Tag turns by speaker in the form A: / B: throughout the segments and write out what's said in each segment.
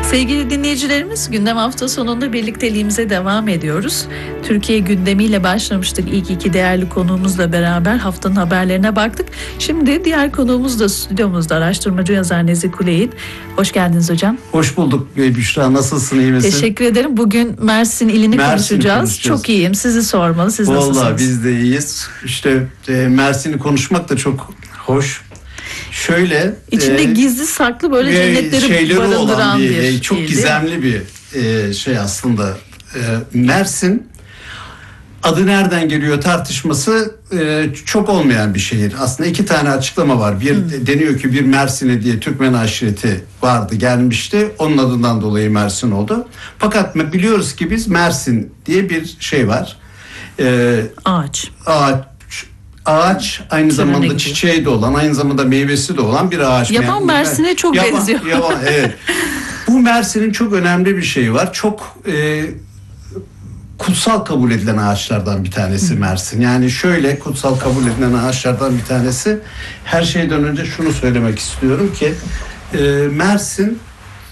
A: Sevgili dinleyicilerimiz, gündem hafta sonunda birlikteliğimize devam ediyoruz. Türkiye gündemiyle başlamıştık. İlk iki değerli konuğumuzla beraber haftanın haberlerine baktık. Şimdi diğer konuğumuz da stüdyomuzda, araştırmacı yazar Nezih Kuleyit. Hoş geldiniz hocam.
B: Hoş bulduk Büşra, nasılsın, iyi misin?
A: Teşekkür ederim. Bugün Mersin ilini konuşacağız. Çok iyiyim, sizi sormalı. Siz nasılsınız?
B: Vallahi biz de iyiyiz. İşte Mersin'i konuşmak da çok hoş. Şöyle
A: İçinde gizli saklı böyle cennetleri barındıran bir
B: çok gizemli bir şey aslında. Mersin adı nereden geliyor tartışması çok olmayan bir şehir. Aslında iki tane açıklama var. Bir deniyor ki bir Mersin'e diye Türkmen aşireti vardı, gelmişti. Onun adından dolayı Mersin oldu. Fakat biliyoruz ki biz Mersin diye bir şey var. Ağaç aynı zamanda çiçeği de olan, aynı zamanda meyvesi de olan bir ağaç.
A: Yaban Mersin'e çok benziyor.
B: Evet. Bu Mersin'in çok önemli bir şeyi var. Çok kutsal kabul edilen ağaçlardan bir tanesi Mersin. Yani şöyle kutsal kabul edilen ağaçlardan bir tanesi. Her şeyden önce şunu söylemek istiyorum ki Mersin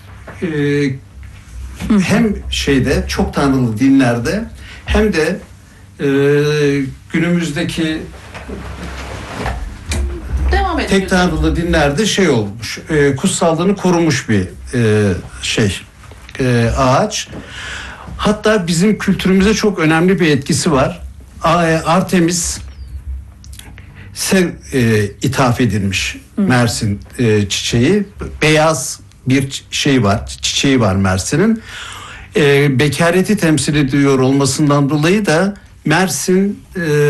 B: hem çok tanrılı dinlerde hem de günümüzdeki tek tanrılı dinlerde olmuş, kutsallığını korumuş bir ağaç. Hatta bizim kültürümüze çok önemli bir etkisi var. Artemis ithaf edilmiş Mersin çiçeği. Beyaz bir çiçeği var Mersin'in. Bekareti temsil ediyor olmasından dolayı da Mersin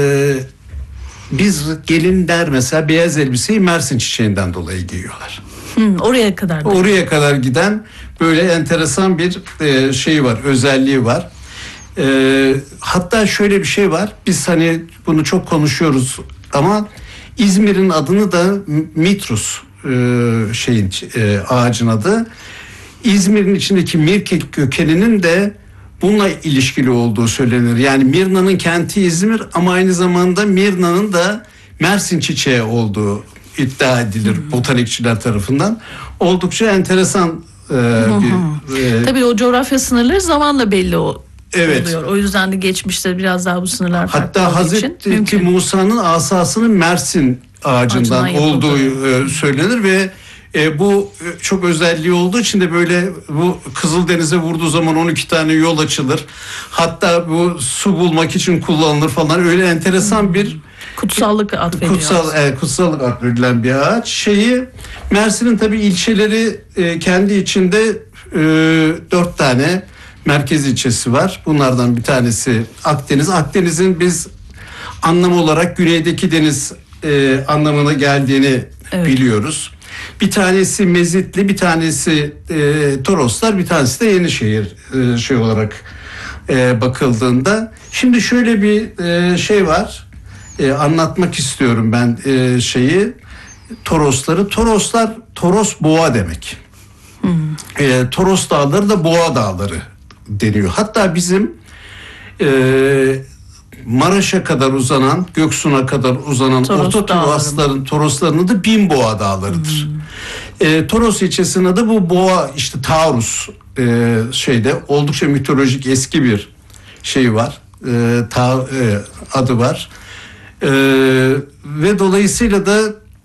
B: biz gelinler mesela beyaz elbiseyi Mersin çiçeğinden dolayı giyiyorlar. Oraya kadar giden böyle enteresan bir var, özelliği var. Hatta şöyle bir şey var. Biz bunu çok konuşuyoruz ama İzmir'in adını da Mitrus ağacın adı. İzmir'in içindeki Mirkek kökeninin de bununla ilişkili olduğu söylenir. Yani Mirna'nın kenti İzmir ama aynı zamanda Mirna'nın da Mersin çiçeği olduğu iddia edilir botanikçiler tarafından. Oldukça enteresan
A: tabii o coğrafya sınırları zamanla belli oluyor.
B: Evet.
A: O yüzden de geçmişte biraz daha bu sınırlar farklı
B: olduğu için. Hatta Hazreti Musa'nın asasının Mersin ağacından olduğu söylenir ve bu çok özelliği olduğu için de böyle bu Kızıldeniz'e vurduğu zaman 12 tane yol açılır. Hatta bu su bulmak için kullanılır falan. Öyle enteresan bir
A: kutsallık atfediliyor.
B: Kutsallık atfedilen bir ağaç. Mersin'in tabii ilçeleri kendi içinde 4 tane merkez ilçesi var. Bunlardan bir tanesi Akdeniz. Akdeniz'in biz anlam olarak güneydeki deniz anlamına geldiğini biliyoruz. Bir tanesi Mezitli, bir tanesi Toroslar, bir tanesi de Yenişehir olarak bakıldığında. Şimdi şöyle bir var. Anlatmak istiyorum ben Torosları. Toros boğa demek. Toros dağları da boğa dağları deniyor. Hatta bizim Maraş'a kadar uzanan, Göksu'na kadar uzanan Orta Torosların Toroslarının da Binboğa dağlarıdır. Toros ilçesinin adı bu boğa, Taurus oldukça mitolojik eski bir var. Adı var. Ve dolayısıyla da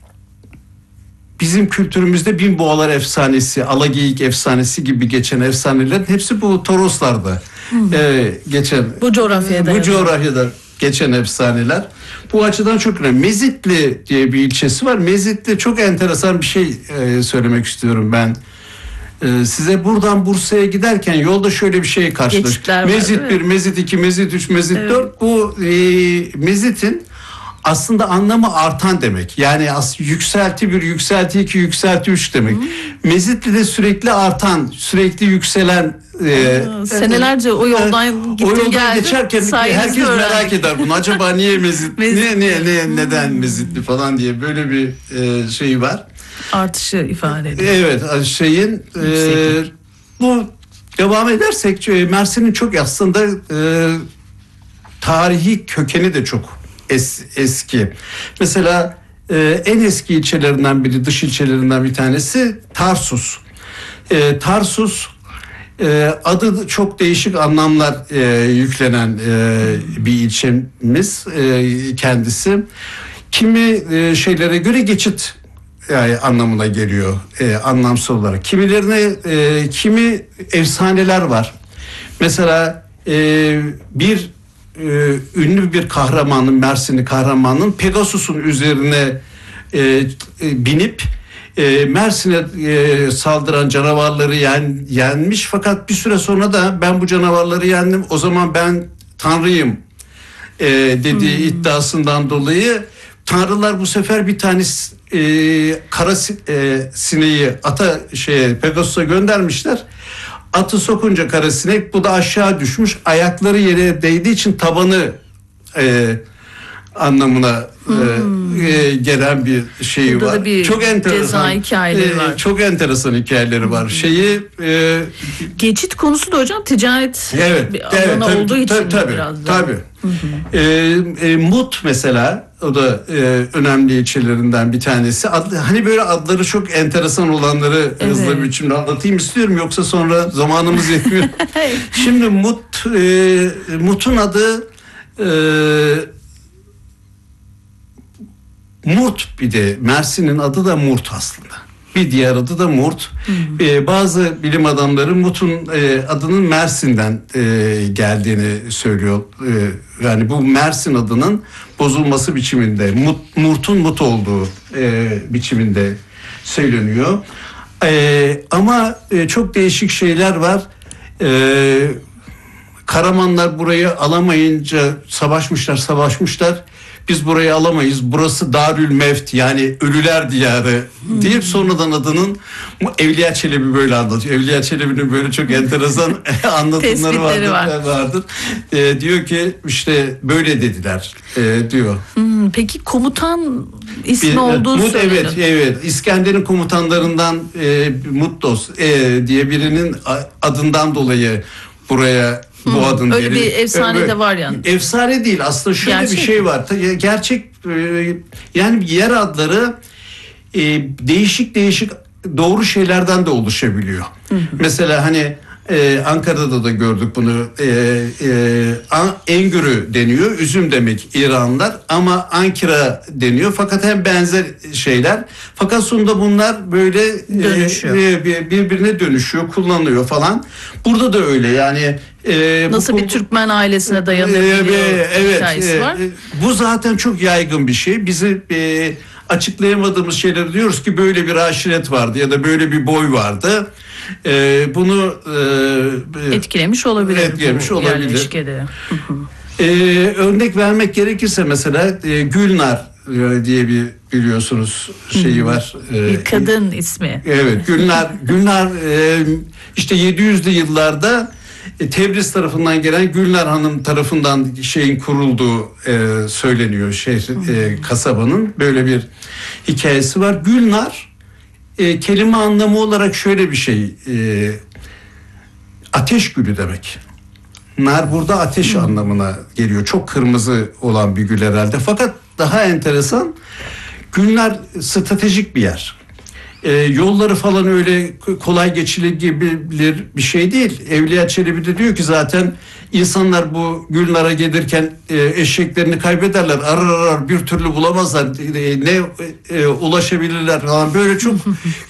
B: bizim kültürümüzde Binboğalar efsanesi, Alageyik efsanesi gibi geçen efsanelerin hepsi bu Toroslarda geçen.
A: Bu coğrafyada
B: geçen efsaneler. Bu açıdan çok önemli. Mezitli diye bir ilçesi var. Mezitli çok enteresan bir şey söylemek istiyorum ben. Size buradan Bursa'ya giderken yolda şöyle bir şey karşılaştık. Mezit 1, Mezit 2, Mezit 3, Mezit 4. Bu Mezit'in aslında anlamı artan demek. Yani yükselti 1, yükselti 2, yükselti 3 demek. Mezitli de sürekli artan, sürekli yükselen.
A: Senelerce o yoldan
B: geçerken herkes merak eder bunu. Acaba niye Mezitli? Neden Mezitli falan diye böyle bir var.
A: Artışı ifade ediyor.
B: Evet, bu devam edersek Mersin'in çok aslında tarihi kökeni de çok eski. Mesela en eski ilçelerinden biri, dış ilçelerinden bir tanesi Tarsus. Tarsus Adı çok değişik anlamlar yüklenen bir ilçemiz kendisi. Kimi şeylere göre geçit anlamına geliyor anlamsal olarak. Kimi efsaneler var. Mesela bir ünlü bir kahramanın, Mersinli kahramanın Pegasus'un üzerine binip Mersin'e saldıran canavarları yenmiş, fakat bir süre sonra da ben bu canavarları yendim, o zaman ben tanrıyım dediği iddiasından dolayı tanrılar bu sefer bir tane kara sineği Pegasus'a göndermişler. Atı sokunca kara sinek, bu da aşağı düşmüş, ayakları yere değdiği için tabanı anlamına gelen bir şey
A: burada
B: var.
A: Bir
B: çok enteresan
A: ceza hikayeleri var.
B: Çok enteresan hikayeleri var.
A: Geçit konusu da hocam ticaret bir alanı olduğu için biraz da.
B: Tabii. Mut mesela, o da önemli ilçelerinden bir tanesi. Hani böyle adları çok enteresan olanları hızlı bir biçimde anlatayım istiyorum, yoksa sonra zamanımız yetmiyor. Şimdi Mut'un adı Murt, bir de Mersin'in adı da Murt aslında. Bir diğer adı da Murt. Bazı bilim adamları Mut'un adının Mersin'den geldiğini söylüyor. Yani bu Mersin adının bozulması biçiminde, Murt'un Mut olduğu biçiminde söyleniyor. Ama çok değişik şeyler var. Karamanlar burayı alamayınca savaşmışlar. Biz burayı alamayız, burası Darül Mevt, yani ölüler diyarı deyip sonradan adının, Evliya Çelebi böyle anlatıyor. Evliya Çelebi'nin böyle çok enteresan anlatımları vardır. Diyor ki işte böyle dediler diyor.
A: Peki komutan ismi olduğu söyleniyor.
B: Evet. İskender'in komutanlarından Muttos diye birinin adından dolayı buraya bu adın
A: öyle bir efsane de var yani.
B: Efsane değil aslında, şöyle gerçek bir şey var. Gerçek, yani yer adları değişik doğru şeylerden de oluşabiliyor. Mesela hani Ankara'da da gördük bunu. Engürü deniyor. Üzüm demek İranlılar, ama Ankara deniyor. Fakat hem benzer şeyler. Fakat sonunda bunlar böyle birbirine dönüşüyor, kullanılıyor falan. Burada da öyle yani.
A: Nasıl bir Türkmen ailesine dayanabiliyor hikayesi var.
B: Bu zaten çok yaygın bir şey. Bizi açıklayamadığımız şeyler diyoruz ki böyle bir aşiret vardı ya da böyle bir boy vardı. Bunu
A: etkilemiş olabilir.
B: Örnek vermek gerekirse mesela Gülnar diye bir, biliyorsunuz, şeyi var.
A: Bir kadın ismi.
B: Evet, Gülnar işte 700'lü yıllarda Tebriz tarafından gelen Gülnar Hanım tarafından şeyin kurulduğu söyleniyor, kasabanın böyle bir hikayesi var. Gülnar kelime anlamı olarak şöyle bir şey, ateş gülü demek. Nar burada ateş anlamına geliyor. Çok kırmızı olan bir gül herhalde. Fakat daha enteresan, Gülnar stratejik bir yer. Yolları falan öyle kolay geçilebilir bir şey değil. Evliya Çelebi de diyor ki zaten insanlar bu Gülnar'a gelirken eşeklerini kaybederler. Arar bir türlü bulamazlar. Ne ulaşabilirler falan. Böyle çok